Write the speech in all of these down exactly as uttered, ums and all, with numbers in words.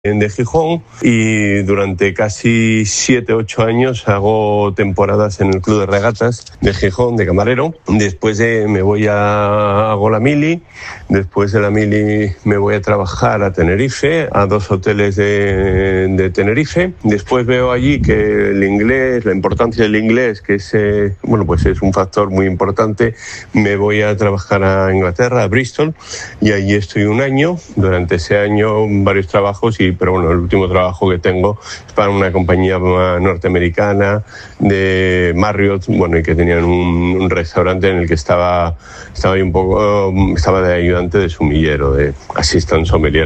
de Gijón, y durante casi siete ocho años hago temporadas en el Club de Regatas de Gijón de camarero. Después de, me voy a hago la mili, después de la mili me voy a trabajar a Tenerife, a dos hoteles de, de Tenerife. Después veo allí que el inglés, la importancia del inglés, que es, eh, bueno, pues es un factor muy importante. Me voy a trabajar a Inglaterra, a Bristol, y allí estoy un año. Durante ese año varios trabajos, y pero bueno, el último trabajo que tengo es para una compañía norteamericana de Marriott, bueno, y que tenían un, un restaurante en el que estaba estaba ahí un poco estaba de ayudante de sumillero, de assistant sommelier.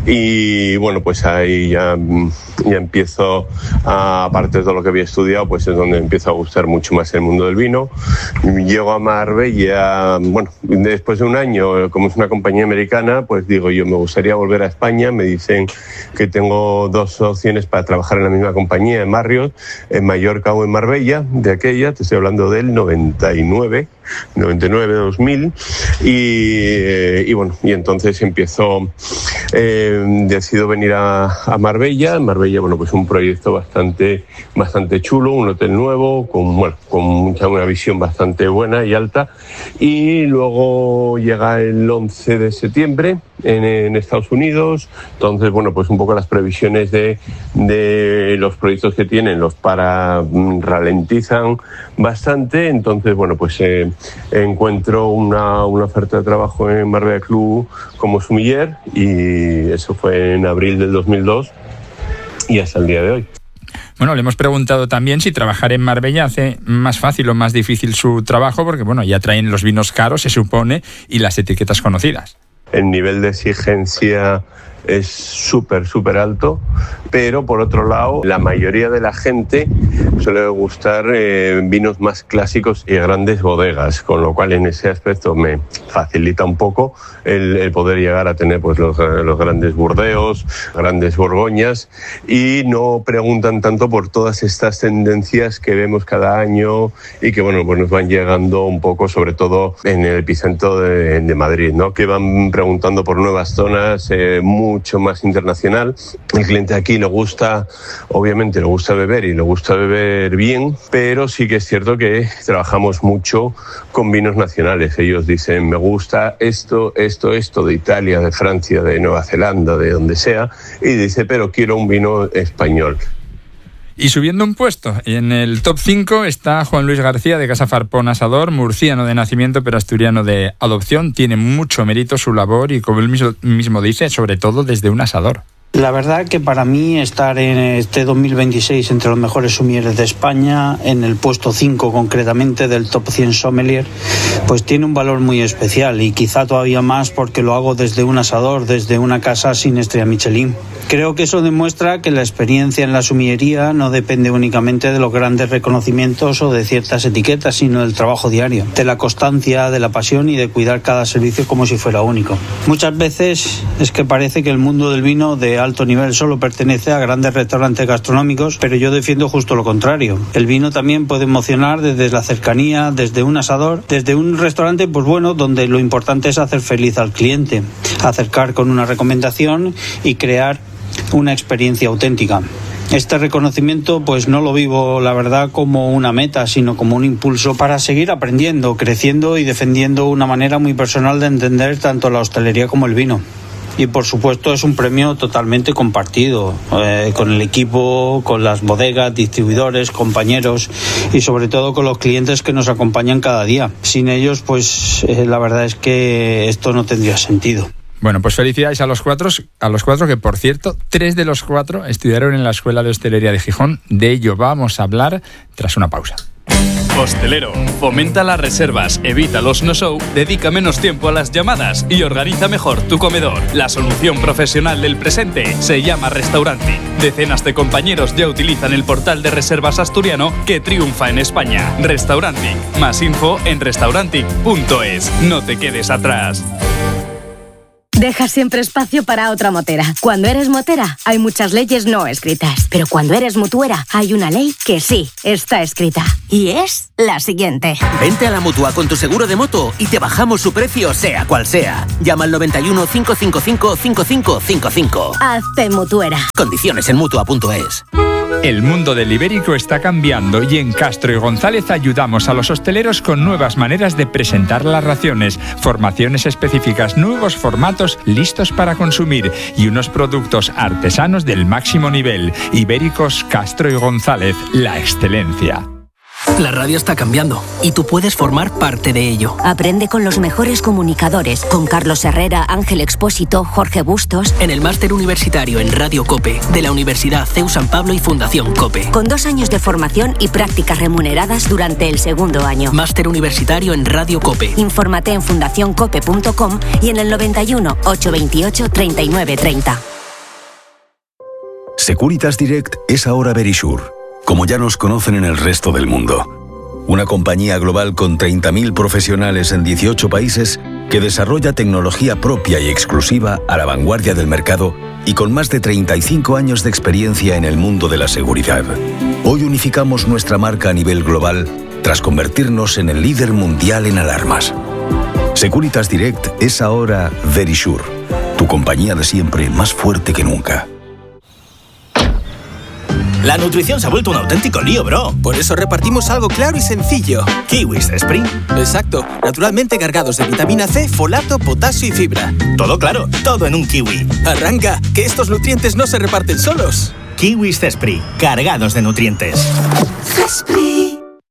Y bueno, pues ahí ya ya empiezo a, aparte de todo lo que había estudiado, pues es donde empiezo a gustar mucho más el mundo del vino. Llego a Marbella, bueno, después de un año, como es una compañía americana, pues digo, yo me gustaría volver a España. Me dicen que tengo dos opciones para trabajar en la misma compañía, en Marriott, en Mallorca o en Marbella, de aquella, te estoy hablando del noventa y nueve, dos mil, y, eh, y bueno, y entonces empiezo, eh, decido venir a, a Marbella. En Marbella, bueno, pues un proyecto bastante, bastante chulo, un hotel nuevo, con, bueno, con mucha, una visión bastante buena y alta, y luego llega el once de septiembre en, en Estados Unidos. Entonces, bueno, pues un poco las previsiones de, de los proyectos que tienen los para ralentizan bastante. Entonces, bueno, pues eh, encuentro una, una oferta de trabajo en Marbella Club como sumiller, y eso fue en abril del dos mil dos y hasta el día de hoy. Bueno, le hemos preguntado también si trabajar en Marbella hace más fácil o más difícil su trabajo, porque bueno, ya traen los vinos caros, se supone, y las etiquetas conocidas. El nivel de exigencia es súper, súper alto, pero por otro lado, la mayoría de la gente suele gustar eh, vinos más clásicos y grandes bodegas, con lo cual en ese aspecto me facilita un poco el, el poder llegar a tener pues los, los grandes Burdeos, grandes Borgoñas, y no preguntan tanto por todas estas tendencias que vemos cada año y que bueno, pues nos van llegando un poco, sobre todo en el epicentro de, de Madrid, ¿no? Que van preguntando por nuevas zonas, eh, muy mucho más internacional. El cliente aquí le gusta, obviamente le gusta beber y le gusta beber bien, pero sí que es cierto que trabajamos mucho con vinos nacionales. Ellos dicen, me gusta esto, esto, esto de Italia, de Francia, de Nueva Zelanda, de donde sea, y dice, pero quiero un vino español. Y subiendo un puesto, en el top cinco está Juan Luis García, de Casa Farpón Asador, murciano de nacimiento pero asturiano de adopción. Tiene mucho mérito su labor y, como él mismo, mismo dice, sobre todo desde un asador. La verdad que para mí estar en este dos mil veintiséis entre los mejores sommeliers de España, en el puesto cinco concretamente del top cien sommelier, pues tiene un valor muy especial, y quizá todavía más porque lo hago desde un asador, desde una casa sin estrella Michelin. Creo que eso demuestra que la experiencia en la sommeliería no depende únicamente de los grandes reconocimientos o de ciertas etiquetas, sino del trabajo diario, de la constancia, de la pasión y de cuidar cada servicio como si fuera único. Muchas veces es que parece que el mundo del vino de alto nivel solo pertenece a grandes restaurantes gastronómicos, pero yo defiendo justo lo contrario. El vino también puede emocionar desde la cercanía, desde un asador, desde un restaurante, pues bueno, donde lo importante es hacer feliz al cliente, acercar con una recomendación y crear una experiencia auténtica. Este reconocimiento pues no lo vivo, la verdad, como una meta, sino como un impulso para seguir aprendiendo, creciendo y defendiendo una manera muy personal de entender tanto la hostelería como el vino. Y por supuesto es un premio totalmente compartido eh, con el equipo, con las bodegas, distribuidores, compañeros y sobre todo con los clientes que nos acompañan cada día. Sin ellos, pues eh, la verdad es que esto no tendría sentido. Bueno, pues felicidades a los cuatro, a los cuatro que, por cierto, tres de los cuatro estudiaron en la Escuela de Hostelería de Gijón. De ello vamos a hablar tras una pausa. Hostelero, fomenta las reservas, evita los no-show, dedica menos tiempo a las llamadas y organiza mejor tu comedor. La solución profesional del presente se llama Restaurantic. Decenas de compañeros ya utilizan el portal de reservas asturiano que triunfa en España. Restaurantic. Más info en restaurantic punto es. No te quedes atrás. Deja siempre espacio para otra motera. Cuando eres motera, hay muchas leyes no escritas. Pero cuando eres mutuera, hay una ley que sí está escrita. Y es la siguiente. Vente a la Mutua con tu seguro de moto y te bajamos su precio, sea cual sea. Llama al noventa y uno, cinco cinco cinco, cinco cinco cinco cinco. Hazte mutuera. Condiciones en mutua punto es. El mundo del ibérico está cambiando y en Castro y González ayudamos a los hosteleros con nuevas maneras de presentar las raciones, formaciones específicas, nuevos formatos listos para consumir y unos productos artesanos del máximo nivel. Ibéricos Castro y González, la excelencia. La radio está cambiando y tú puedes formar parte de ello. Aprende con los mejores comunicadores, con Carlos Herrera, Ángel Expósito, Jorge Bustos. En el máster universitario en Radio COPE de la Universidad C E U San Pablo y Fundación COPE. Con dos años de formación y prácticas remuneradas durante el segundo año. Máster universitario en Radio COPE. Infórmate en fundación cope punto com y en el noventa y uno, ochocientos veintiocho, treinta y nueve treinta. Securitas Direct es ahora Verisure, como ya nos conocen en el resto del mundo. Una compañía global con treinta mil profesionales en dieciocho países que desarrolla tecnología propia y exclusiva a la vanguardia del mercado y con más de treinta y cinco años de experiencia en el mundo de la seguridad. Hoy unificamos nuestra marca a nivel global tras convertirnos en el líder mundial en alarmas. Securitas Direct es ahora Verisure, tu compañía de siempre más fuerte que nunca. La nutrición se ha vuelto un auténtico lío, bro. Por eso repartimos algo claro y sencillo. Kiwis Spring. Exacto, naturalmente cargados de vitamina C, folato, potasio y fibra. Todo claro, todo en un kiwi. Arranca, que estos nutrientes no se reparten solos. Kiwis Cespri, cargados de nutrientes. Cespri.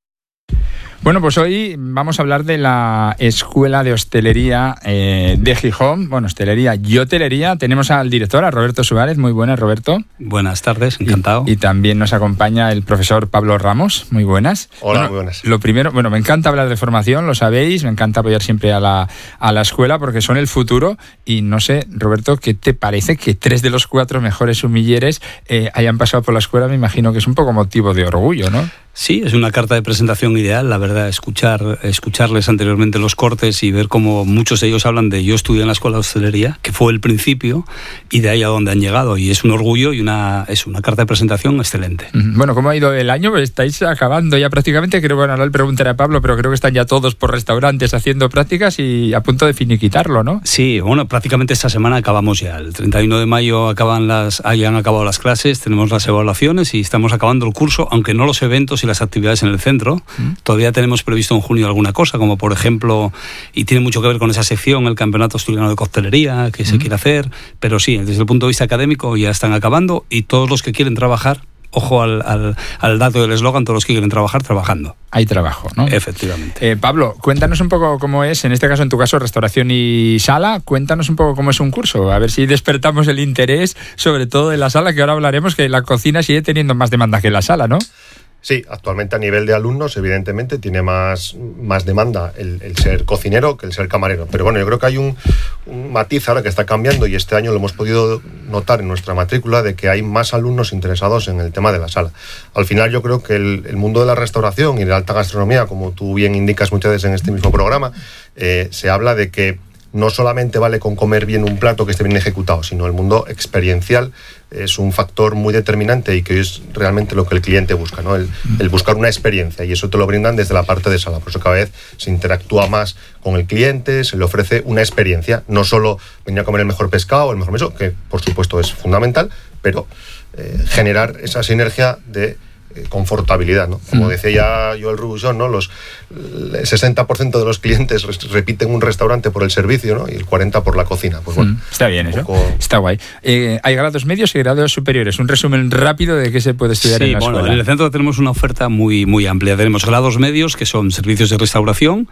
Bueno, pues hoy vamos a hablar de la Escuela de Hostelería eh, de Gijón. Bueno, hostelería y hotelería. Tenemos al director, a Roberto Suárez. Muy buenas, Roberto. Buenas tardes, encantado. Y, y también nos acompaña el profesor Pablo Ramos. Muy buenas. Hola, bueno, muy buenas. Lo primero, bueno, me encanta hablar de formación, lo sabéis. Me encanta apoyar siempre a la, a la escuela porque son el futuro. Y no sé, Roberto, ¿qué te parece que tres de los cuatro mejores sumilleres eh, hayan pasado por la escuela? Me imagino que es un poco motivo de orgullo, ¿no? Sí, es una carta de presentación ideal, la verdad, escuchar, escucharles anteriormente los cortes y ver cómo muchos de ellos hablan de yo estudié en la escuela de hostelería, que fue el principio, y de ahí a donde han llegado, y es un orgullo y una es una carta de presentación excelente. Bueno, ¿cómo ha ido el año? Pues estáis acabando ya prácticamente, creo que bueno, ahora le preguntaré a Pablo, pero creo que están ya todos por restaurantes haciendo prácticas y a punto de finiquitarlo, ¿no? Sí, bueno, prácticamente esta semana acabamos ya, el treinta y uno de mayo acaban las, ahí han acabado las clases, tenemos las evaluaciones y estamos acabando el curso, aunque no los eventos y las actividades en el centro. ¿Mm? Todavía tenemos previsto en junio alguna cosa, como por ejemplo, y tiene mucho que ver con esa sección, el Campeonato Asturiano de Coctelería, que ¿Mm? se quiere hacer, pero sí, desde el punto de vista académico ya están acabando y todos los que quieren trabajar, ojo al, al, al dato del eslogan, todos los que quieren trabajar, trabajando. Hay trabajo, ¿no? Efectivamente. Eh, Pablo, cuéntanos un poco cómo es, en este caso, en tu caso, restauración y sala, cuéntanos un poco cómo es un curso, a ver si despertamos el interés, sobre todo en la sala, que ahora hablaremos, que la cocina sigue teniendo más demanda que la sala, ¿no? Sí, actualmente a nivel de alumnos, evidentemente, tiene más, más demanda el, el ser cocinero que el ser camarero. Pero bueno, yo creo que hay un, un matiz ahora que está cambiando y este año lo hemos podido notar en nuestra matrícula de que hay más alumnos interesados en el tema de la sala. Al final yo creo que el, el mundo de la restauración y de la alta gastronomía, como tú bien indicas muchas veces en este mismo programa, eh, se habla de que no solamente vale con comer bien un plato que esté bien ejecutado, sino el mundo experiencial es un factor muy determinante y que es realmente lo que el cliente busca, ¿no? El, el buscar una experiencia, y eso te lo brindan desde la parte de sala. Por eso cada vez se interactúa más con el cliente, se le ofrece una experiencia, no solo venir a comer el mejor pescado o el mejor meso, que por supuesto es fundamental, pero eh, generar esa sinergia de confortabilidad, ¿no? Como decía ya Joel Robuchon, ¿no? Los, el sesenta por ciento de los clientes repiten un restaurante por el servicio, ¿no? Y el cuarenta por por la cocina. Pues bueno, está bien eso, poco... está guay. Eh, hay grados medios y grados superiores. Un resumen rápido de qué se puede estudiar sí, en la bueno, escuela. En el centro tenemos una oferta muy, muy amplia. Tenemos grados medios, que son servicios de restauración,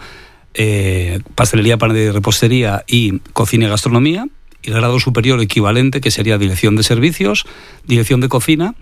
eh, pastelería, panadería y repostería y cocina y gastronomía. Y grado superior equivalente, que sería dirección de servicios, dirección de cocina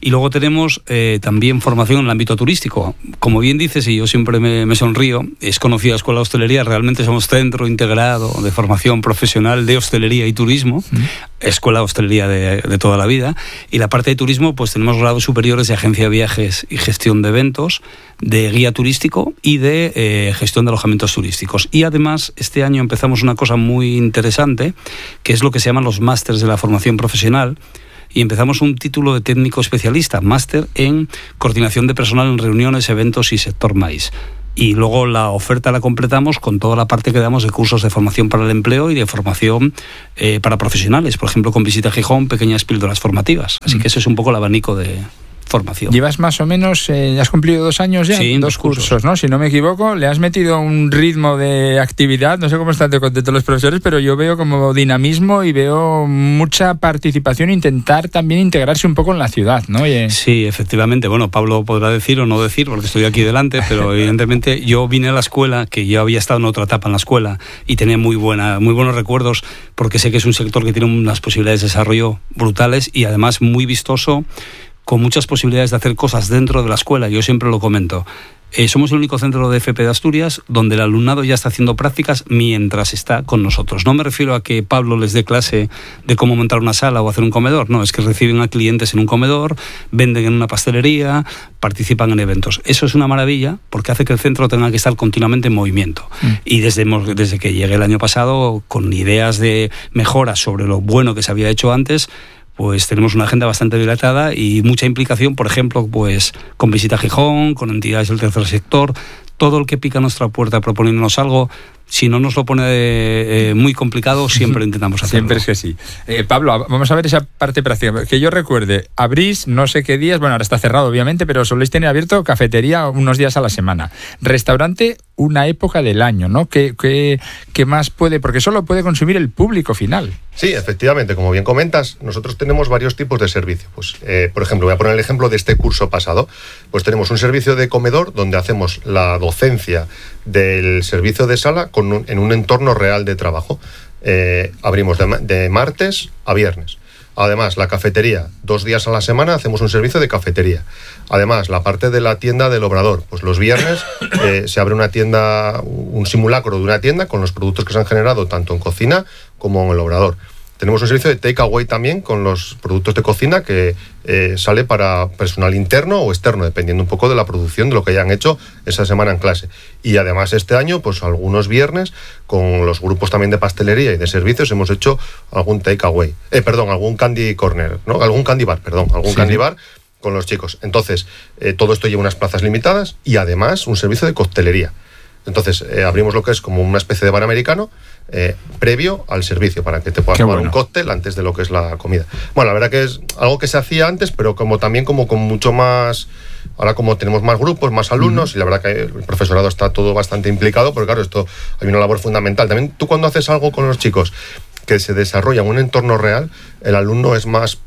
Y luego tenemos eh, también formación en el ámbito turístico. Como bien dices, y yo siempre me, me sonrío, es conocida la Escuela de Hostelería, realmente somos centro integrado de formación profesional de hostelería y turismo, mm. escuela de hostelería de, de toda la vida, y la parte de turismo pues tenemos grados superiores de agencia de viajes y gestión de eventos, de guía turístico y de eh, gestión de alojamientos turísticos. Y además este año empezamos una cosa muy interesante, que es lo que se llaman los másters de la formación profesional, y empezamos un título de técnico especialista, máster en coordinación de personal en reuniones, eventos y sector maíz. Y luego la oferta la completamos con toda la parte que damos de cursos de formación para el empleo y de formación eh, para profesionales, por ejemplo con Visita Gijón, pequeñas píldoras formativas. Así que ese es un poco el abanico de formación. Llevas más o menos, eh, ya has cumplido dos años ya, sí, dos, dos cursos. cursos, ¿no? Si no me equivoco, le has metido un ritmo de actividad, no sé cómo están de contentos los profesores, pero yo veo como dinamismo y veo mucha participación, intentar también integrarse un poco en la ciudad, ¿no? Oye. Sí, efectivamente. Bueno, Pablo podrá decir o no decir, porque estoy aquí delante, pero evidentemente yo vine a la escuela, que yo había estado en otra etapa en la escuela y tenía muy buena, muy buenos recuerdos, porque sé que es un sector que tiene unas posibilidades de desarrollo brutales y además muy vistoso, con muchas posibilidades de hacer cosas dentro de la escuela. Yo siempre lo comento. Eh, somos el único centro de F P de Asturias donde el alumnado ya está haciendo prácticas mientras está con nosotros. No me refiero a que Pablo les dé clase de cómo montar una sala o hacer un comedor. No, es que reciben a clientes en un comedor, venden en una pastelería, participan en eventos. Eso es una maravilla porque hace que el centro tenga que estar continuamente en movimiento. Mm. Y desde, desde que llegué el año pasado, con ideas de mejoras sobre lo bueno que se había hecho antes, pues tenemos una agenda bastante dilatada y mucha implicación, por ejemplo, pues con Visita Gijón, con entidades del tercer sector, todo el que pica a nuestra puerta proponiéndonos algo. Si no nos lo pone eh, muy complicado, siempre intentamos hacerlo. Siempre es que sí. Eh, Pablo, vamos a ver esa parte práctica. Que yo recuerde, abrís no sé qué días, bueno, ahora está cerrado obviamente, pero soléis tener abierto cafetería unos días a la semana. Restaurante, una época del año, ¿no? ¿Qué, qué, qué más puede? Porque eso lo puede consumir el público final. Sí, efectivamente, como bien comentas, nosotros tenemos varios tipos de servicio. Pues, eh, por ejemplo, voy a poner el ejemplo de este curso pasado. Pues tenemos un servicio de comedor donde hacemos la docencia del servicio de sala con un, en un entorno real de trabajo. Eh, abrimos de, de martes a viernes. Además, la cafetería, dos días a la semana hacemos un servicio de cafetería. Además, la parte de la tienda del obrador, pues los viernes eh, se abre una tienda, un simulacro de una tienda con los productos que se han generado tanto en cocina como en el obrador. Tenemos un servicio de takeaway también con los productos de cocina que eh, sale para personal interno o externo, dependiendo un poco de la producción, de lo que hayan hecho esa semana en clase. Y además este año, pues algunos viernes, con los grupos también de pastelería y de servicios, hemos hecho algún takeaway. Eh, perdón, algún candy corner, ¿no? Algún candy bar, perdón, algún sí. candy bar con los chicos. Entonces, eh, todo esto lleva unas plazas limitadas y además un servicio de coctelería. Entonces, eh, abrimos lo que es como una especie de bar americano eh, previo al servicio, para que te puedas tomar bueno. un cóctel antes de lo que es la comida. Bueno, la verdad que es algo que se hacía antes, pero como también como con mucho más... Ahora como tenemos más grupos, más alumnos, uh-huh. y la verdad que el profesorado está todo bastante implicado, porque claro, esto hay una labor fundamental. También tú cuando haces algo con los chicos que se desarrolla en un entorno real, el alumno es más...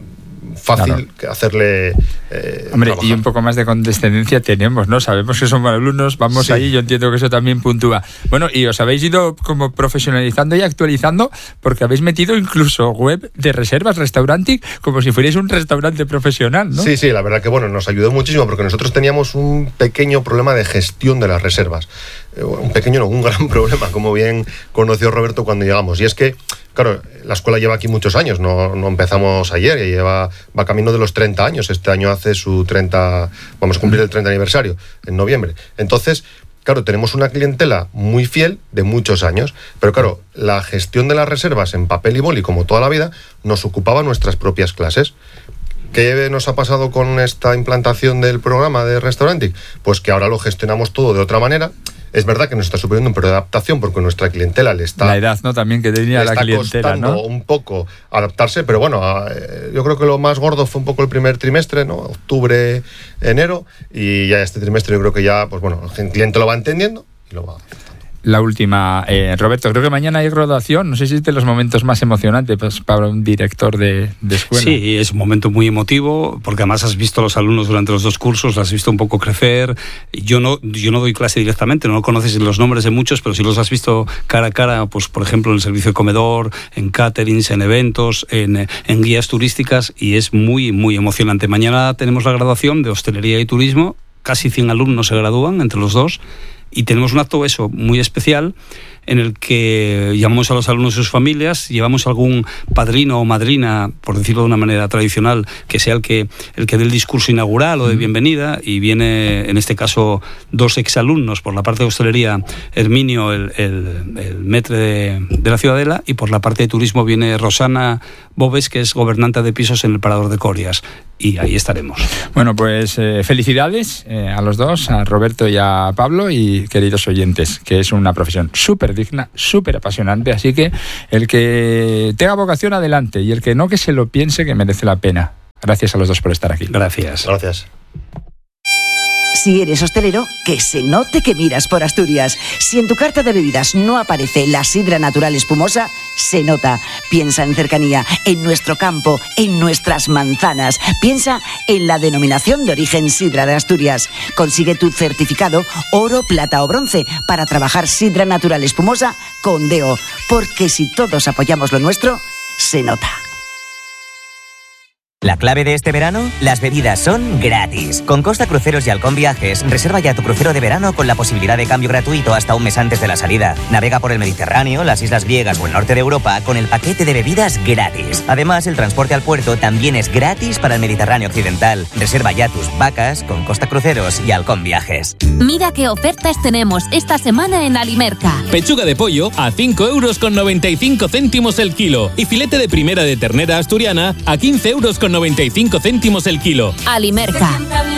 fácil claro. que hacerle eh, Hombre, trabajar. Y un poco más de condescendencia tenemos, ¿no? Sabemos que somos alumnos, vamos sí. ahí, yo entiendo que eso también puntúa. Bueno, y os habéis ido como profesionalizando y actualizando, porque habéis metido incluso web de reservas, Restaurantic, como si fuerais un restaurante profesional, ¿no? Sí, sí, la verdad que bueno, nos ayudó muchísimo, porque nosotros teníamos un pequeño problema de gestión de las reservas. Un pequeño, no, un gran problema, como bien conoció Roberto cuando llegamos. Y es que, claro, la escuela lleva aquí muchos años, no, no empezamos ayer, y lleva, va camino de los treinta años. Este año hace su treinta, vamos a cumplir el treinta aniversario, en noviembre. Entonces, claro, tenemos una clientela muy fiel de muchos años, pero claro, la gestión de las reservas en papel y boli, como toda la vida, nos ocupaba nuestras propias clases. ¿Qué nos ha pasado con esta implantación del programa de Restaurantic? Pues que ahora lo gestionamos todo de otra manera. Es verdad que nos está suponiendo un periodo de adaptación porque nuestra clientela le está... La edad, ¿no? También que tenía la clientela, costando ¿no? un poco adaptarse, pero bueno, yo creo que lo más gordo fue un poco el primer trimestre, ¿no? Octubre, enero, y ya este trimestre yo creo que ya, pues bueno, el cliente lo va entendiendo y lo va... la última. Eh, Roberto, creo que mañana hay graduación. No sé si es de los momentos más emocionantes pues, para un director de, de escuela. Sí, es un momento muy emotivo, porque además has visto a los alumnos durante los dos cursos, los has visto un poco crecer. Yo no, yo no doy clase directamente, no conoces los nombres de muchos, pero sí los has visto cara a cara, pues por ejemplo en el servicio de comedor, en caterings, en eventos, en, en guías turísticas, y es muy, muy emocionante. Mañana tenemos la graduación de hostelería y turismo, casi cien alumnos se gradúan entre los dos, y tenemos un acto eso muy especial en el que llamamos a los alumnos y sus familias, llevamos algún padrino o madrina, por decirlo de una manera tradicional, que sea el que el que dé el discurso inaugural o de bienvenida, y viene en este caso dos exalumnos, por la parte de hostelería Herminio, el, el, el metre de, de la Ciudadela, y por la parte de turismo viene Rosana Bobes, que es gobernanta de pisos en el Parador de Corias, y ahí estaremos. Bueno, pues eh, felicidades eh, a los dos, a Roberto y a Pablo, y queridos oyentes, que es una profesión súper digna, súper apasionante, así que el que tenga vocación adelante, y el que no, que se lo piense, que merece la pena. Gracias a los dos por estar aquí. Gracias. Gracias. Si eres hostelero, que se note que miras por Asturias. Si en tu carta de bebidas no aparece la sidra natural espumosa, se nota. Piensa en cercanía, en nuestro campo, en nuestras manzanas. Piensa en la denominación de origen Sidra de Asturias. Consigue tu certificado oro, plata o bronce para trabajar sidra natural espumosa con D E O. Porque si todos apoyamos lo nuestro, se nota. La clave de este verano, las bebidas son gratis. Con Costa Cruceros y Halcón Viajes, reserva ya tu crucero de verano con la posibilidad de cambio gratuito hasta un mes antes de la salida. Navega por el Mediterráneo, las islas griegas o el norte de Europa con el paquete de bebidas gratis. Además, el transporte al puerto también es gratis para el Mediterráneo occidental. Reserva ya tus vacas con Costa Cruceros y Halcón Viajes. Mira qué ofertas tenemos esta semana en Alimerca. Pechuga de pollo a cinco euros con noventa y cinco céntimos el kilo y filete de primera de ternera asturiana a quince euros con noventa y cinco céntimos el kilo. Alimerca.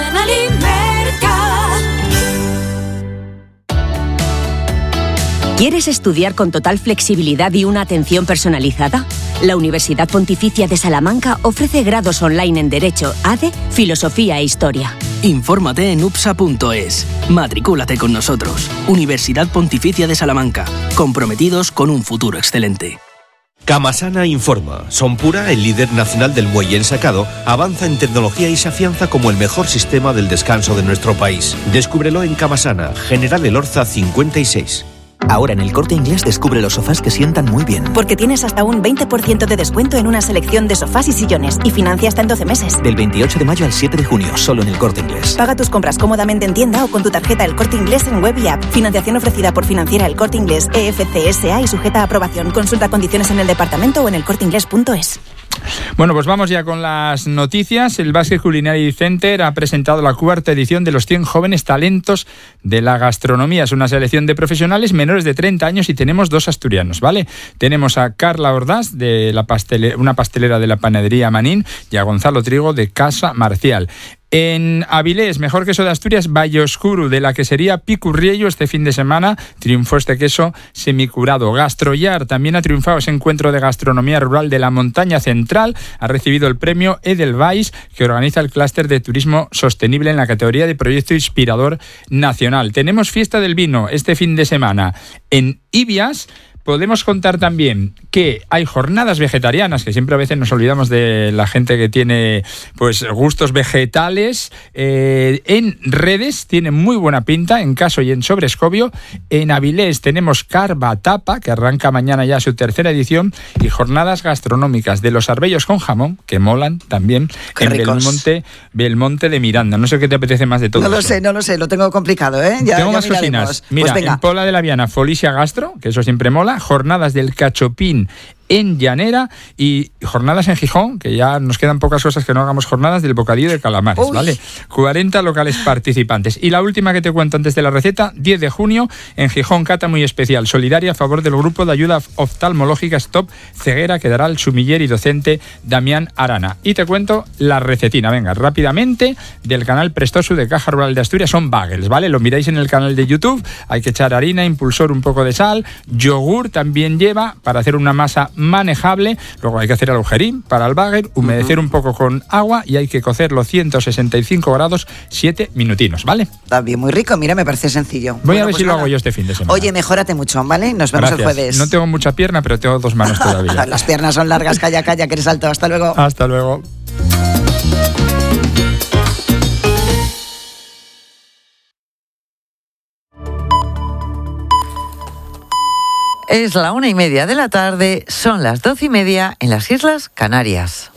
¿Quieres estudiar con total flexibilidad y una atención personalizada? La Universidad Pontificia de Salamanca ofrece grados online en Derecho, A D E, Filosofía e Historia. Infórmate en upsa punto es. Matricúlate con nosotros. Universidad Pontificia de Salamanca. Comprometidos con un futuro excelente. Camasana informa. Sonpura, el líder nacional del muelle ensacado, avanza en tecnología y se afianza como el mejor sistema del descanso de nuestro país. Descúbrelo en Camasana, General Elorza cincuenta y seis. Ahora en El Corte Inglés descubre los sofás que sientan muy bien. Porque tienes hasta un veinte por ciento de descuento en una selección de sofás y sillones y financia hasta en doce meses. Del veintiocho de mayo al siete de junio, solo en El Corte Inglés. Paga tus compras cómodamente en tienda o con tu tarjeta El Corte Inglés en web y app. Financiación ofrecida por Financiera El Corte Inglés E F C S A y sujeta a aprobación. Consulta condiciones en el departamento o en elcorteinglés punto es. Bueno, pues vamos ya con las noticias. El Basque Culinary Center ha presentado la cuarta edición de los cien jóvenes talentos de la gastronomía. Es una selección de profesionales menores de treinta años y tenemos dos asturianos, ¿vale? Tenemos a Carla Ordaz, de la pastele- una pastelera de la panadería Manín, y a Gonzalo Trigo, de Casa Marcial. En Avilés, mejor queso de Asturias, Valle Oscuro, de la quesería Picurriello. Este fin de semana triunfó este queso semicurado. Gastrollar también ha triunfado ese encuentro de gastronomía rural de la Montaña Central. Ha recibido el premio Edelweiss, que organiza el clúster de turismo sostenible en la categoría de proyecto inspirador nacional. Tenemos fiesta del vino este fin de semana en Ibias. Podemos contar también que hay jornadas vegetarianas, que siempre a veces nos olvidamos de la gente que tiene pues gustos vegetales. Eh, en Redes tiene muy buena pinta, en Caso y en Sobrescobio. En Avilés tenemos Carva Tapa, que arranca mañana ya su tercera edición, y jornadas gastronómicas de los arbellos con jamón, que molan también, Qué en ricos. Belmonte, Belmonte de Miranda. No sé qué te apetece más de todo No lo eso. sé, no lo sé, lo tengo complicado, ¿eh? Ya, Tengo ya más miraremos. cocinas. Mira, Pues venga. en Pola de la Viana, Folicia Gastro, que eso siempre mola. Jornadas del Cachopín en Llanera y jornadas en Gijón, que ya nos quedan pocas cosas que no hagamos, jornadas del bocadillo de calamares, Uy. ¿vale? cuarenta locales participantes. Y la última que te cuento antes de la receta, diez de junio, en Gijón, cata muy especial, solidaria a favor del grupo de ayuda oftalmológica Stop Ceguera, que dará el sumiller y docente Damián Arana. Y te cuento la recetina, venga, rápidamente, del canal Prestosu de Caja Rural de Asturias. Son bagels, ¿vale? Lo miráis en el canal de YouTube. Hay que echar harina, impulsor, un poco de sal, yogur también lleva, para hacer una masa manejable. Luego hay que hacer el agujerín para el bagel, humedecer uh-huh. un poco con agua y hay que cocerlo ciento sesenta y cinco grados, siete minutinos, ¿vale? Está bien, muy rico, mira, me parece sencillo. Voy bueno, a ver pues si nada. lo hago yo este fin de semana. Oye, mejórate mucho, ¿vale? Nos vemos Gracias. el jueves. No tengo mucha pierna, pero tengo dos manos todavía. Las piernas son largas, calla, calla, que eres alto. Hasta luego. Hasta luego. Es la una y media de la tarde, son las doce y media en las Islas Canarias.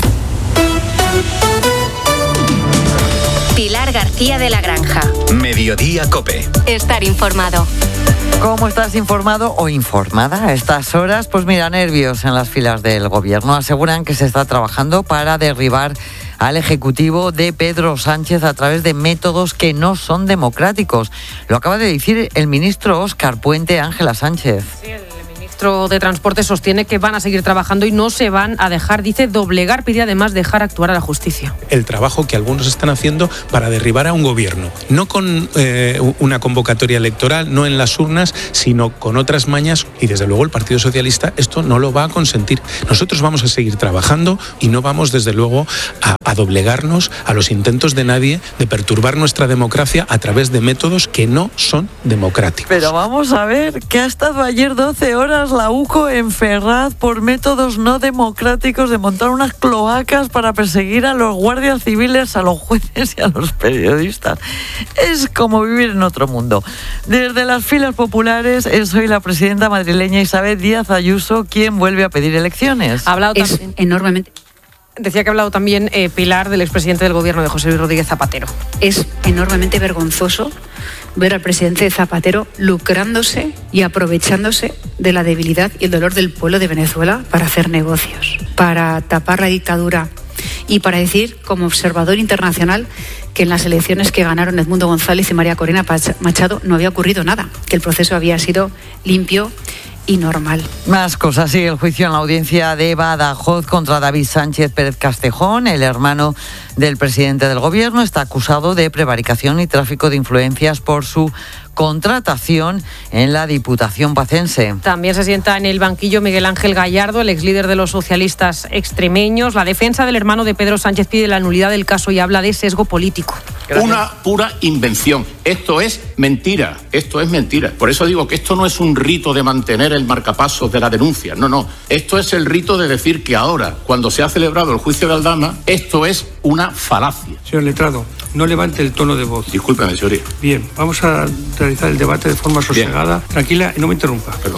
Pilar García de la Granja. Mediodía COPE. Estar informado. ¿Cómo estás informado o informada a estas horas? Pues mira, nervios en las filas del gobierno. Aseguran que se está trabajando para derribar al Ejecutivo de Pedro Sánchez a través de métodos que no son democráticos. Lo acaba de decir el ministro Óscar Puente Ángela Sánchez. Sí, el ministro de Transporte sostiene que van a seguir trabajando y no se van a dejar, dice, doblegar, pide además dejar actuar a la justicia. El trabajo que algunos están haciendo para derribar a un gobierno, no con eh, una convocatoria electoral, no en las urnas, sino con otras mañas, y desde luego el Partido Socialista esto no lo va a consentir. Nosotros vamos a seguir trabajando y no vamos desde luego a, a doblegarnos a los intentos de nadie de perturbar nuestra democracia a través de métodos que no son democráticos. Pero vamos a ver, que ha estado ayer doce horas la UCO en Ferraz por métodos no democráticos de montar unas cloacas para perseguir a los guardias civiles, a los jueces y a los periodistas. Es como vivir en otro mundo. Desde las filas populares es hoy la presidenta madrileña Isabel Díaz Ayuso quien vuelve a pedir elecciones. Ha hablado es también, enormemente... Decía que ha hablado también eh, Pilar, del expresidente del gobierno, de José Luis Rodríguez Zapatero. Es enormemente vergonzoso ver al presidente Zapatero lucrándose y aprovechándose de la debilidad y el dolor del pueblo de Venezuela para hacer negocios, para tapar la dictadura y para decir, como observador internacional, que en las elecciones que ganaron Edmundo González y María Corina Machado no había ocurrido nada, que el proceso había sido limpio y normal. Más cosas. Sigue el juicio en la audiencia de Badajoz contra David Sánchez Pérez Castejón, el hermano del presidente del gobierno. Está acusado de prevaricación y tráfico de influencias por su contratación en la Diputación Pacense. También se sienta en el banquillo Miguel Ángel Gallardo, el exlíder de los socialistas extremeños. La defensa del hermano de Pedro Sánchez pide la nulidad del caso y habla de sesgo político. Gracias. Una pura invención. Esto es mentira, esto es mentira. Por eso digo que esto no es un rito de mantener el marcapasos de la denuncia, no, no. Esto es el rito de decir que ahora, cuando se ha celebrado el juicio de Aldama, esto es una falacia. Señor letrado, no levante el tono de voz. Discúlpeme, señoría. Bien, vamos a realizar el debate de forma sosegada, Bien. tranquila y no me interrumpa. Perdón.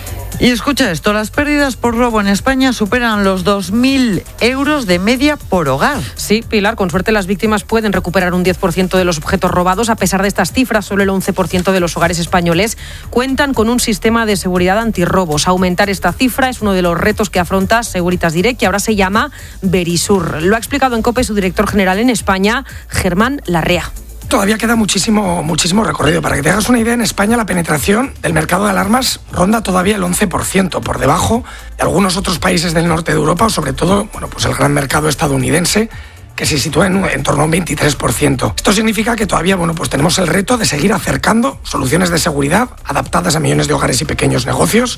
Y escucha esto, las pérdidas por robo en España superan los dos mil euros de media por hogar. Sí, Pilar, con suerte las víctimas pueden recuperar un diez por ciento de los objetos robados. A pesar de estas cifras, solo el once por ciento de los hogares españoles cuentan con un sistema de seguridad antirrobos. Aumentar esta cifra es uno de los retos que afronta Securitas Direct, que ahora se llama Verisur. Lo ha explicado en COPE su director general en España, Germán Larrea. Todavía queda muchísimo, muchísimo recorrido. Para que te hagas una idea, en España la penetración del mercado de alarmas ronda todavía el once por ciento, por debajo de algunos otros países del norte de Europa, o sobre todo, bueno, pues el gran mercado estadounidense, que se sitúa en, en torno a un veintitrés por ciento. Esto significa que todavía, bueno, pues tenemos el reto de seguir acercando soluciones de seguridad adaptadas a millones de hogares y pequeños negocios.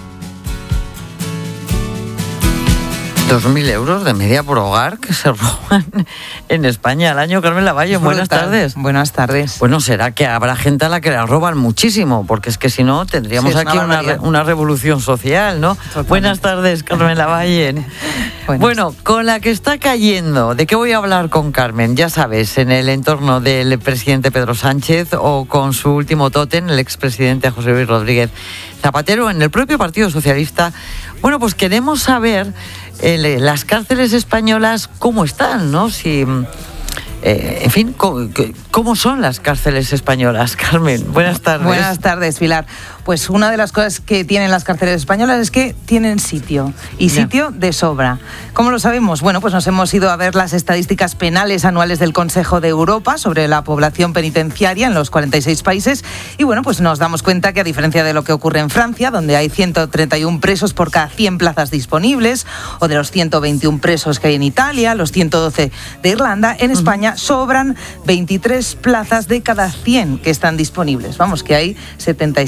dos mil euros de media por hogar que se roban en España al año. Carmen Lavalle, buenas tardes. Buenas tardes. Bueno, será que habrá gente a la que la roban muchísimo, porque es que si no tendríamos sí, aquí una, una, una revolución social, ¿no? Totalmente. Buenas tardes, Carmen Lavalle. Bueno, con la que está cayendo, ¿de qué voy a hablar con Carmen? Ya sabes, en el entorno del presidente Pedro Sánchez o con su último tótem, el expresidente José Luis Rodríguez Zapatero, en el propio Partido Socialista. Bueno, pues queremos saber eh, las cárceles españolas cómo están, ¿no? Si, eh, en fin, ¿cómo, ¿cómo son las cárceles españolas? Carmen, buenas tardes. Buenas tardes, Pilar. Pues una de las cosas que tienen las cárceles españolas es que tienen sitio, y sitio de sobra. ¿Cómo lo sabemos? Bueno, pues nos hemos ido a ver las estadísticas penales anuales del Consejo de Europa sobre la población penitenciaria en los cuarenta y seis países, y bueno, pues nos damos cuenta que a diferencia de lo que ocurre en Francia, donde hay ciento treinta y uno presos por cada cien plazas disponibles, o de los ciento veintiuno presos que hay en Italia, los ciento doce de Irlanda, en España sobran veintitrés plazas de cada cien que están disponibles. Vamos, que hay setenta y siete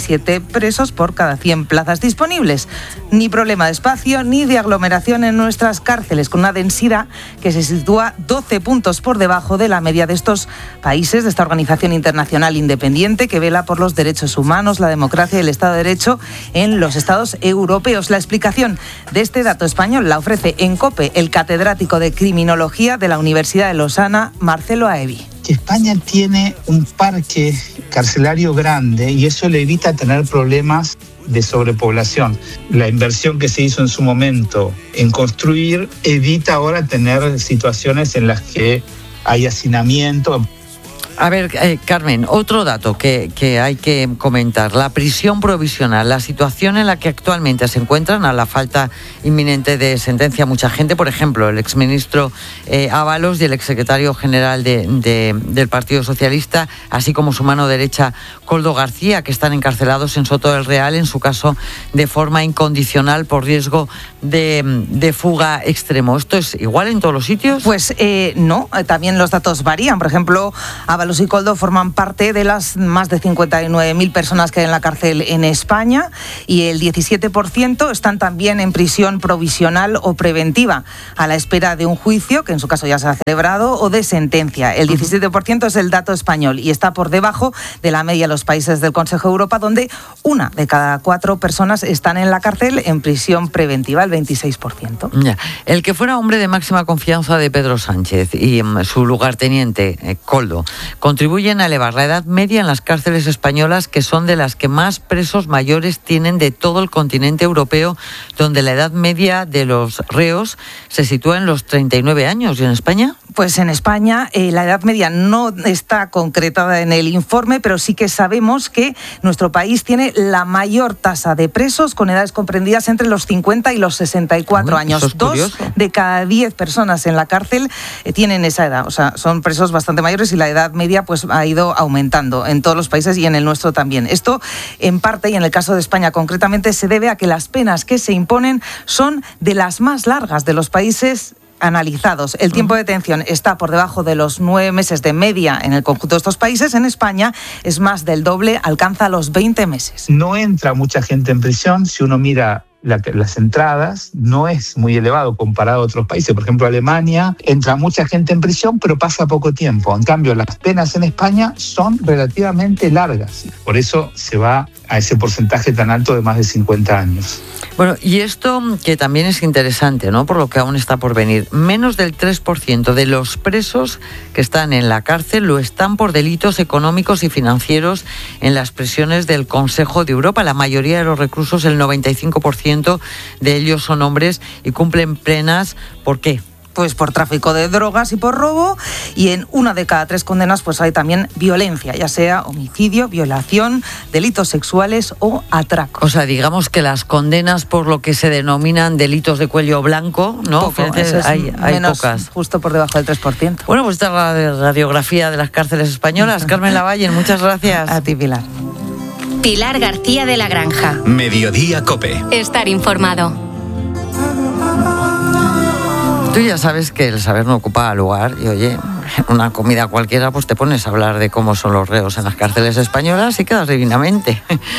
presos por cada cien plazas disponibles. Ni problema de espacio ni de aglomeración en nuestras cárceles, con una densidad que se sitúa doce puntos por debajo de la media de estos países, de esta organización internacional independiente que vela por los derechos humanos, la democracia y el Estado de Derecho en los Estados europeos. La explicación de este dato español la ofrece en COPE el catedrático de Criminología de la Universidad de Lausana, Marcelo Aevi. Que España tiene un parque carcelario grande y eso le evita tener problemas de sobrepoblación. La inversión que se hizo en su momento en construir evita ahora tener situaciones en las que hay hacinamiento. A ver, eh, Carmen, otro dato que, que hay que comentar. La prisión provisional, la situación en la que actualmente se encuentran a la falta inminente de sentencia mucha gente. Por ejemplo, el exministro eh, Ábalos y el exsecretario general de, de, del Partido Socialista, así como su mano derecha, Koldo García, que están encarcelados en Soto del Real, en su caso de forma incondicional por riesgo de, de fuga extremo. ¿Esto es igual en todos los sitios? Pues eh, no, también los datos varían. Por ejemplo, Ábalos y Koldo forman parte de las más de cincuenta y nueve mil personas que hay en la cárcel en España y el diecisiete por ciento están también en prisión provisional o preventiva, a la espera de un juicio, que en su caso ya se ha celebrado, o de sentencia. El diecisiete por ciento es el dato español y está por debajo de la media de los países del Consejo de Europa, donde una de cada cuatro personas están en la cárcel en prisión preventiva, el veintiséis por ciento. Ya. El que fuera hombre de máxima confianza de Pedro Sánchez y um, su lugarteniente, eh, Koldo, contribuyen a elevar la edad media en las cárceles españolas, que son de las que más presos mayores tienen de todo el continente europeo, donde la edad media de los reos se sitúa en los treinta y nueve años. ¿Y en España? Pues en España eh, la edad media no está concretada en el informe, pero sí que sabemos que nuestro país tiene la mayor tasa de presos con edades comprendidas entre los cincuenta y los sesenta y cuatro años. Eso es Dos curioso. de cada diez personas en la cárcel eh, tienen esa edad, o sea, son presos bastante mayores y la edad media pues ha ido aumentando en todos los países y en el nuestro también. Esto, en parte, y en el caso de España concretamente, se debe a que las penas que se imponen son de las más largas de los países analizados. El tiempo de detención está por debajo de los nueve meses de media en el conjunto de estos países. En España es más del doble, alcanza los veinte meses. No entra mucha gente en prisión. Si uno mira la, las entradas, no es muy elevado comparado a otros países. Por ejemplo, Alemania, entra mucha gente en prisión, pero pasa poco tiempo. En cambio, las penas en España son relativamente largas. Por eso se va a ese porcentaje tan alto de más de cincuenta años. Bueno, y esto que también es interesante, ¿no? Por lo que aún está por venir. Menos del tres por ciento de los presos que están en la cárcel lo están por delitos económicos y financieros en las prisiones del Consejo de Europa. La mayoría de los reclusos, el noventa y cinco por ciento de ellos son hombres y cumplen penas. ¿Por qué? Pues por tráfico de drogas y por robo, y en una de cada tres condenas pues hay también violencia, ya sea homicidio, violación, delitos sexuales o atraco. O sea, digamos que las condenas por lo que se denominan delitos de cuello blanco, ¿no? Poco, eso es hay, hay menos, pocas. Justo por debajo del tres por ciento. Bueno, pues esta es la radiografía de las cárceles españolas. Carmen Lavalle, muchas gracias. A ti, Pilar. Pilar García de la Granja. Mediodía COPE. Estar informado. Tú ya sabes que el saber no ocupa lugar y, oye, una comida cualquiera, pues te pones a hablar de cómo son los reos en las cárceles españolas y quedas divinamente.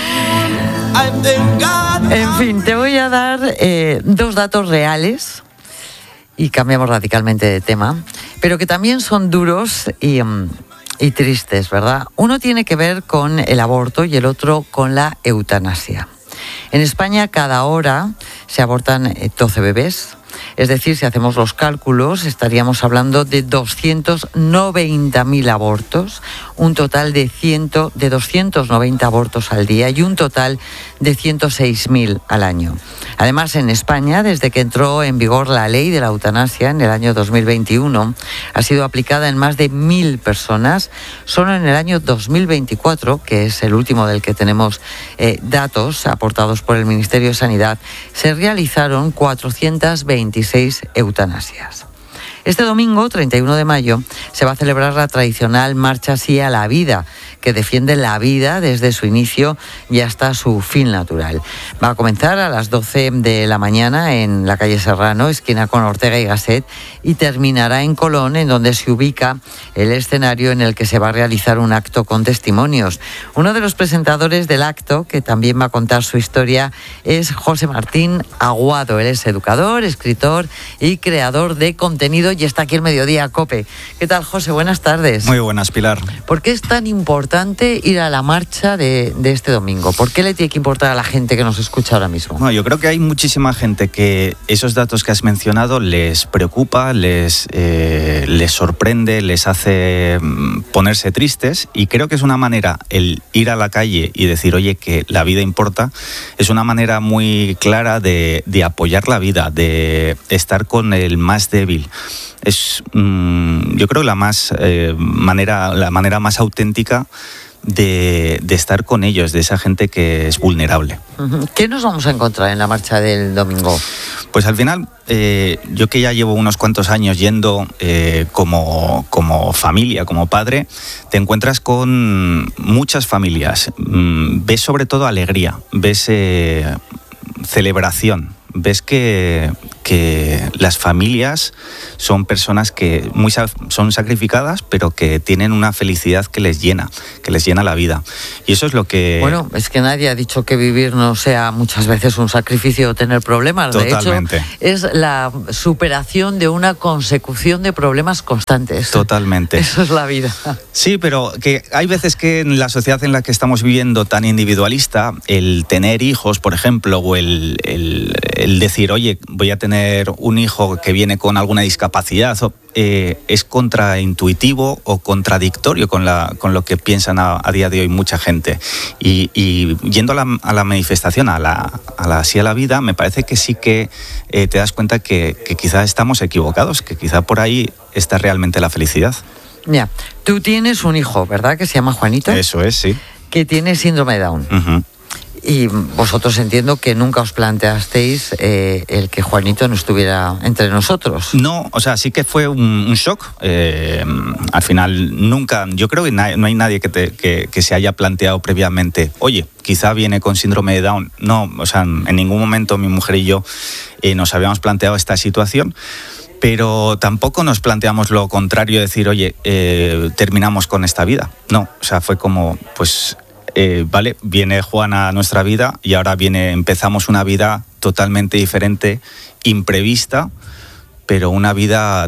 En fin, te voy a dar eh, dos datos reales y cambiamos radicalmente de tema, pero que también son duros y, um, y tristes, ¿verdad? Uno tiene que ver con el aborto y el otro con la eutanasia. En España cada hora se abortan doce bebés. Es decir, si hacemos los cálculos, estaríamos hablando de doscientos noventa mil abortos, un total de, cien, de doscientos noventa abortos al día y un total de ciento seis mil al año. Además, en España, desde que entró en vigor la ley de la eutanasia en el año dos mil veintiuno, ha sido aplicada en más de mil personas. Solo en el año dos mil veinticuatro, que es el último del que tenemos eh, datos aportados por el Ministerio de Sanidad, se realizaron cuatrocientas veintiséis eutanasias. Este domingo, treinta y uno de mayo, se va a celebrar la tradicional Marcha Sí a la Vida, que defiende la vida desde su inicio y hasta su fin natural. Va a comenzar a las doce de la mañana en la calle Serrano, esquina con Ortega y Gasset, y terminará en Colón, en donde se ubica el escenario en el que se va a realizar un acto con testimonios. Uno de los presentadores del acto, que también va a contar su historia, es José Martín Aguado. Él es educador, escritor y creador de contenido y está aquí el Mediodía COPE. ¿Qué tal, José? Buenas tardes. Muy buenas, Pilar. ¿Por qué es tan importante ir a la marcha de, de este domingo? ¿Por qué le tiene que importar a la gente que nos escucha ahora mismo? Bueno, yo creo que hay muchísima gente que esos datos que has mencionado les preocupa, les, eh, les sorprende, les hace ponerse tristes, y creo que es una manera, el ir a la calle y decir, oye, que la vida importa, es una manera muy clara de, de apoyar la vida, de estar con el más débil. Es, mmm, yo creo, la más eh, manera, la manera más auténtica de, de estar con ellos, de esa gente que es vulnerable. ¿Qué nos vamos a encontrar en la marcha del domingo? Pues al final, eh, yo que ya llevo unos cuantos años yendo eh, como, como familia, como padre, te encuentras con muchas familias. Mm, ves sobre todo alegría, ves eh, celebración. Ves que, que las familias son personas que muy son sacrificadas, pero que tienen una felicidad que les llena, que les llena la vida. Y eso es lo que... Bueno, es que nadie ha dicho que vivir no sea muchas veces un sacrificio o tener problemas. Totalmente. De hecho, es la superación de una consecución de problemas constantes. Totalmente. Eso es la vida. Sí, pero que hay veces que en la sociedad en la que estamos viviendo tan individualista, el tener hijos, por ejemplo, o el... el el decir, oye, voy a tener un hijo que viene con alguna discapacidad, eh, es contraintuitivo o contradictorio con, la, con lo que piensan a, a día de hoy mucha gente. Y, y yendo a la, a la manifestación, a la, a la sí a la vida, me parece que sí que eh, te das cuenta que, que quizá estamos equivocados, que quizá por ahí está realmente la felicidad. Ya, tú tienes un hijo, ¿verdad?, que se llama Juanito. Eso es, sí. Que tiene síndrome de Down. Uh-huh. Y vosotros entiendo que nunca os planteasteis eh, el que Juanito no estuviera entre nosotros. No, o sea, sí que fue un, un shock. Eh, al final, nunca, yo creo que na- no hay nadie que, te, que, que se haya planteado previamente, oye, quizá viene con síndrome de Down. No, o sea, en ningún momento mi mujer y yo eh, nos habíamos planteado esta situación. Pero tampoco nos planteamos lo contrario, decir, oye, eh, terminamos con esta vida. No, o sea, fue como, pues... Eh, vale, viene Juan a nuestra vida y ahora viene, empezamos una vida totalmente diferente, imprevista, pero una vida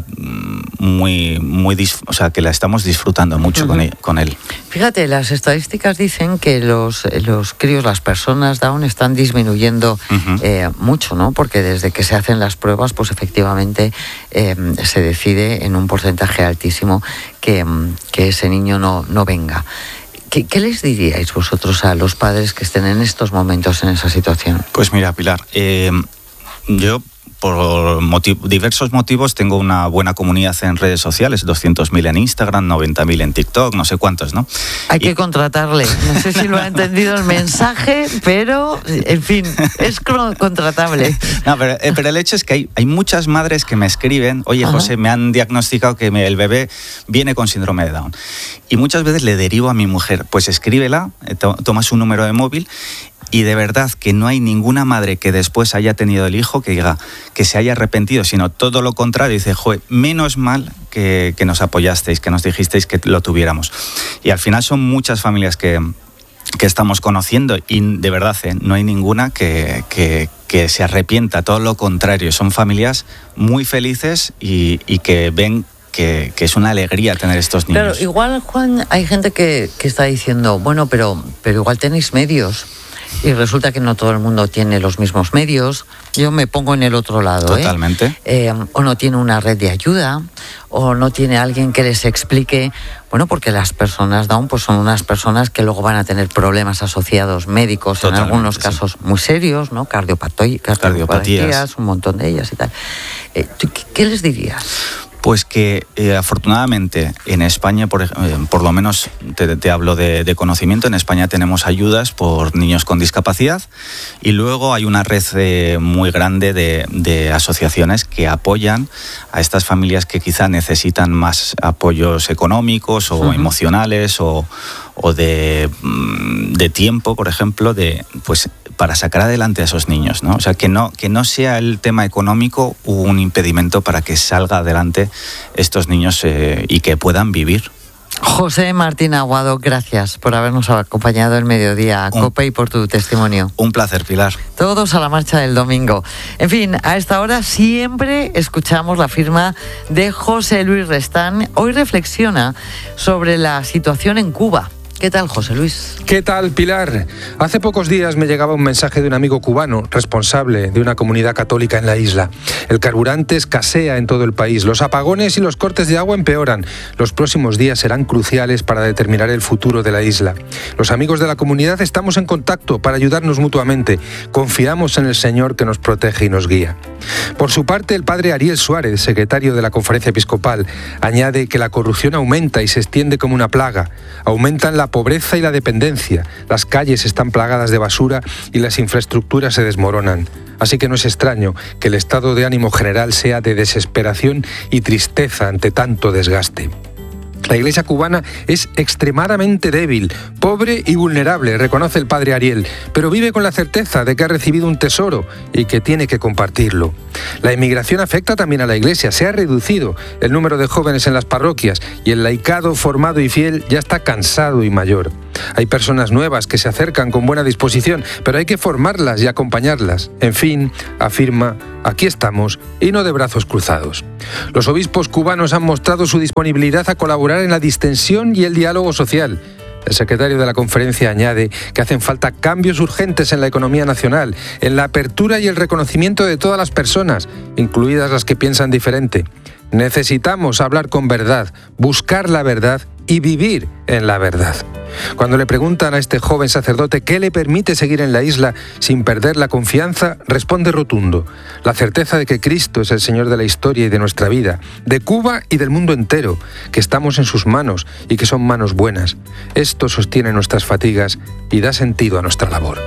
muy, muy, o sea, que la estamos disfrutando mucho uh-huh. con, él, con él. Fíjate, las estadísticas dicen que los, los críos, las personas Down están disminuyendo uh-huh. eh, mucho, ¿no? Porque desde que se hacen las pruebas, pues efectivamente eh, se decide en un porcentaje altísimo que, que ese niño no, no venga. ¿Qué, ¿Qué les diríais vosotros a los padres que estén en estos momentos en esa situación? Pues mira, Pilar, eh, yo por motiv- diversos motivos tengo una buena comunidad en redes sociales, doscientos mil en Instagram, noventa mil en TikTok, no sé cuántos, ¿no? Hay y... que contratarle. No sé si lo ha entendido el mensaje, pero, en fin, es contratable. No, pero, eh, pero el hecho es que hay, hay muchas madres que me escriben, oye, Ajá. José, me han diagnosticado que me, el bebé viene con síndrome de Down. Y muchas veces le derivo a mi mujer, pues escríbela, to- toma su número de móvil. Y de verdad que no hay ninguna madre que después haya tenido el hijo que diga que se haya arrepentido, sino todo lo contrario. Dice, joder, menos mal que, que nos apoyasteis, que nos dijisteis que lo tuviéramos. Y al final son muchas familias que, que estamos conociendo y de verdad ¿eh? no hay ninguna que, que, que se arrepienta, todo lo contrario. Son familias muy felices y, y que ven Que, que es una alegría tener estos niños. Claro, igual, Juan, hay gente que, que está diciendo, bueno, pero, pero igual tenéis medios. Y resulta que no todo el mundo tiene los mismos medios. Yo me pongo en el otro lado. Totalmente. ¿eh? Eh, o no tiene una red de ayuda, o no tiene alguien que les explique. Bueno, porque las personas Down pues son unas personas que luego van a tener problemas asociados médicos, Totalmente, en algunos casos sí. muy serios, ¿no? Cardiopatí- cardiopatías, cardiopatías, un montón de ellas y tal. Eh, ¿tú, qué, ¿Qué les dirías? Pues que eh, afortunadamente en España, por, eh, por lo menos te, te hablo de, de conocimiento, en España tenemos ayudas por niños con discapacidad y luego hay una red eh, muy grande de, de asociaciones que apoyan a estas familias que quizá necesitan más apoyos económicos o uh-huh. emocionales o, o de, de tiempo, por ejemplo, de pues para sacar adelante a esos niños, ¿no? O sea, que no, que no sea el tema económico un impedimento para que salga adelante estos niños eh, y que puedan vivir. José Martín Aguado, gracias por habernos acompañado el mediodía a COPE y por tu testimonio. Un placer, Pilar. Todos a la marcha del domingo. En fin, a esta hora siempre escuchamos la firma de José Luis Restán. Hoy reflexiona sobre la situación en Cuba. ¿Qué tal, José Luis? ¿Qué tal, Pilar? Hace pocos días me llegaba un mensaje de un amigo cubano, responsable de una comunidad católica en la isla. El carburante escasea en todo el país, los apagones y los cortes de agua empeoran. Los próximos días serán cruciales para determinar el futuro de la isla. Los amigos de la comunidad estamos en contacto para ayudarnos mutuamente. Confiamos en el Señor que nos protege y nos guía. Por su parte, el padre Ariel Suárez, secretario de la Conferencia Episcopal, añade que la corrupción aumenta y se extiende como una plaga. Aumentan la pobreza y la dependencia, las calles están plagadas de basura y las infraestructuras se desmoronan. Así que no es extraño que el estado de ánimo general sea de desesperación y tristeza ante tanto desgaste. La Iglesia cubana es extremadamente débil, pobre y vulnerable, reconoce el padre Ariel, pero vive con la certeza de que ha recibido un tesoro y que tiene que compartirlo. La emigración afecta también a la Iglesia, se ha reducido el número de jóvenes en las parroquias y el laicado formado y fiel ya está cansado y mayor. Hay personas nuevas que se acercan con buena disposición, pero hay que formarlas y acompañarlas. En fin, afirma, aquí estamos y no de brazos cruzados. Los obispos cubanos han mostrado su disponibilidad a colaborar en la distensión y el diálogo social. El secretario de la conferencia añade que hacen falta cambios urgentes en la economía nacional, en la apertura y el reconocimiento de todas las personas, incluidas las que piensan diferente. Necesitamos hablar con verdad, buscar la verdad y vivir en la verdad. Cuando le preguntan a este joven sacerdote qué le permite seguir en la isla sin perder la confianza, responde rotundo: la certeza de que Cristo es el Señor de la historia y de nuestra vida, de Cuba y del mundo entero, que estamos en sus manos y que son manos buenas. Esto sostiene nuestras fatigas y da sentido a nuestra labor.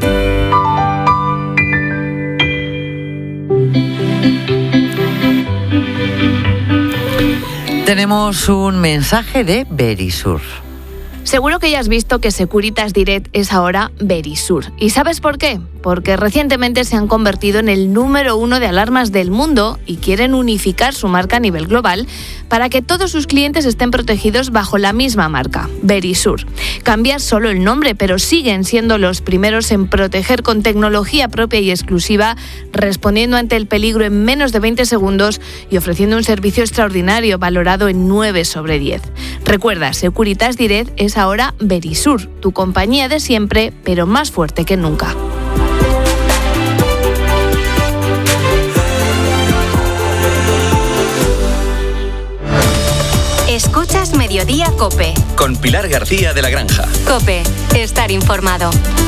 Tenemos un mensaje de Verisur. Seguro que ya has visto que Securitas Direct es ahora Verisur. ¿Y sabes por qué? Porque recientemente se han convertido en el número uno de alarmas del mundo y quieren unificar su marca a nivel global para que todos sus clientes estén protegidos bajo la misma marca, Verisur. Cambiar solo el nombre, pero siguen siendo los primeros en proteger con tecnología propia y exclusiva, respondiendo ante el peligro en menos de veinte segundos y ofreciendo un servicio extraordinario valorado en nueve sobre diez. Recuerda, Securitas Direct es ahora Verisur, tu compañía de siempre, pero más fuerte que nunca. Escuchas Mediodía COPE. Con Pilar García de la Granja. COPE, estar informado.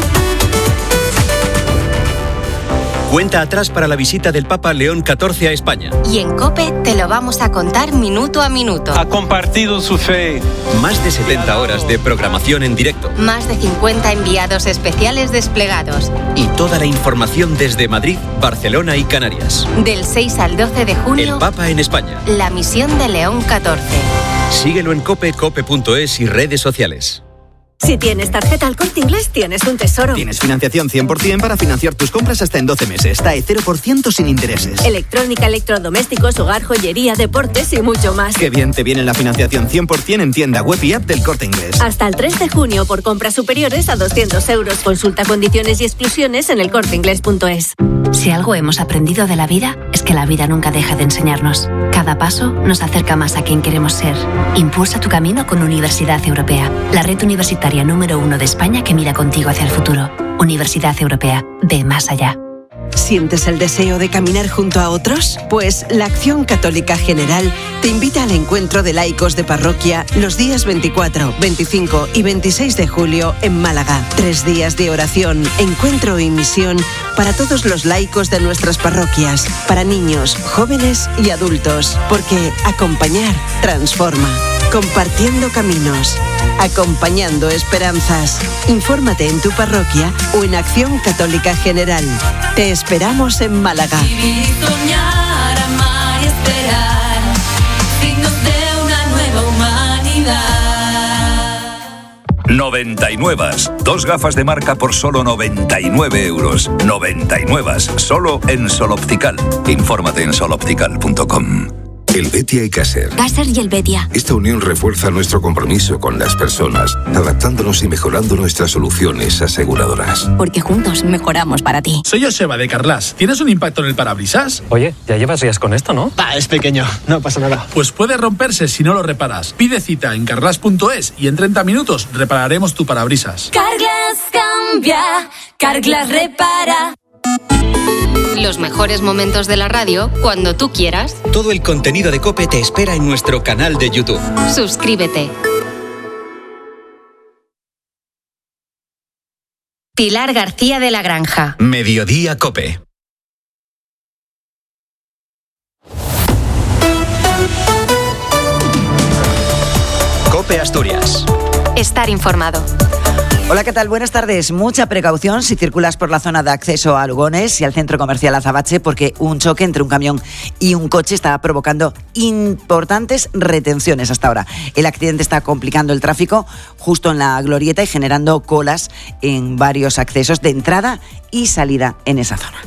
Cuenta atrás para la visita del Papa León catorce a España. Y en COPE te lo vamos a contar minuto a minuto. Ha compartido su fe. Más de setenta horas de programación en directo. Más de cincuenta enviados especiales desplegados. Y toda la información desde Madrid, Barcelona y Canarias. Del seis al doce de junio. El Papa en España. La misión de León catorce. Síguelo en COPE, cope punto es y redes sociales. Si tienes tarjeta El Corte Inglés, tienes un tesoro. Tienes financiación cien por ciento para financiar tus compras hasta en doce meses. T A E cero por ciento sin intereses. Electrónica, electrodomésticos, hogar, joyería, deportes y mucho más. Qué bien te viene la financiación cien por ciento en tienda web y app del Corte Inglés. Hasta el tres de junio por compras superiores a doscientos euros. Consulta condiciones y exclusiones en el corte inglés punto es. Si algo hemos aprendido de la vida, es que la vida nunca deja de enseñarnos. Cada paso nos acerca más a quien queremos ser. Impulsa tu camino con Universidad Europea, la red universitaria número uno de España que mira contigo hacia el futuro. Universidad Europea, ve más allá. ¿Sientes el deseo de caminar junto a otros? Pues la Acción Católica General te invita al encuentro de laicos de parroquia los días veinticuatro, veinticinco y veintiséis de julio en Málaga. Tres días de oración, encuentro y misión para todos los laicos de nuestras parroquias, para niños, jóvenes y adultos, porque acompañar transforma. Compartiendo caminos, acompañando esperanzas. Infórmate en tu parroquia o en Acción Católica General. Te esperamos en Málaga. Vivir, soñar, amar y esperar, signos de una nueva humanidad. noventa y nueve. Dos gafas de marca por solo noventa y nueve euros. noventa y nueve. Solo en Sol Optical. Infórmate en sol optical punto com. El Betia y Caser. Caser y el Betia. Esta unión refuerza nuestro compromiso con las personas, adaptándonos y mejorando nuestras soluciones aseguradoras. Porque juntos mejoramos para ti. Soy Joseba de Carlas. ¿Tienes un impacto en el parabrisas? Oye, ya llevas días con esto, ¿no? Va, es pequeño, no pasa nada. Pues puede romperse si no lo reparas. Pide cita en carlas punto es y en treinta minutos repararemos tu parabrisas. Carglass cambia, Carglass repara. Los mejores momentos de la radio cuando tú quieras. Todo el contenido de COPE te espera en nuestro canal de YouTube. Suscríbete. Pilar García de la Granja. Mediodía COPE. COPE Asturias. Estar informado. Hola, ¿qué tal? Buenas tardes. Mucha precaución si circulas por la zona de acceso a Lugones y al centro comercial Azabache, porque un choque entre un camión y un coche está provocando importantes retenciones hasta ahora. El accidente está complicando el tráfico justo en la glorieta y generando colas en varios accesos de entrada y salida en esa zona.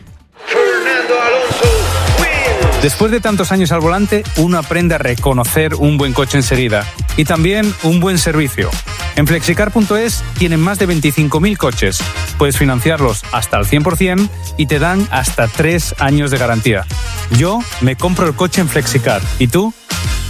Después de tantos años al volante, uno aprende a reconocer un buen coche enseguida y también un buen servicio. En flexicar punto es tienen más de veinticinco mil coches. Puedes financiarlos hasta el cien por ciento y te dan hasta tres años de garantía. Yo me compro el coche en Flexicar. ¿Y tú?